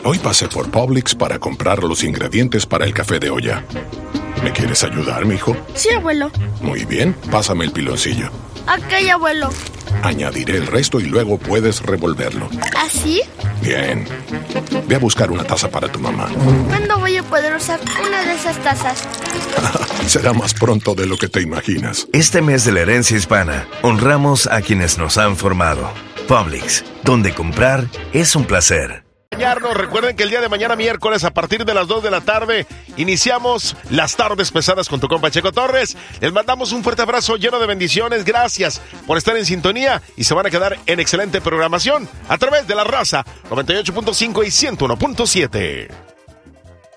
Hoy pasé por Publix para comprar los ingredientes para el café de olla. ¿Me quieres ayudar, mijo? Sí, abuelo. Muy bien, pásame el piloncillo. Ok, abuelo. Añadiré el resto y luego puedes revolverlo. ¿Así? Bien. Ve a buscar una taza para tu mamá. ¿Cuándo voy a poder usar una de esas tazas? Será más pronto de lo que te imaginas. Este mes de la herencia hispana, honramos a quienes nos han formado. Publix, donde comprar es un placer. Recuerden que el día de mañana, miércoles, a partir de las 2 de la tarde, iniciamos las tardes pesadas con tu compa Checo Torres. Les mandamos un fuerte abrazo lleno de bendiciones. Gracias por estar en sintonía y se van a quedar en excelente programación a través de La Raza 98.5 y 101.7.